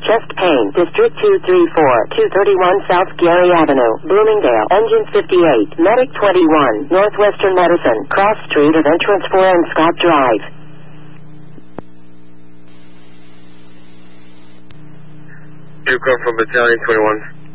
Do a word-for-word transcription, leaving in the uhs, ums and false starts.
chest pain, District two three four, two thirty-one South Gary Avenue, Bloomingdale, engine fifty-eight, medic twenty-one, Northwestern Medicine, cross street of entrance four and Scott Drive. You come from Battalion twenty-one.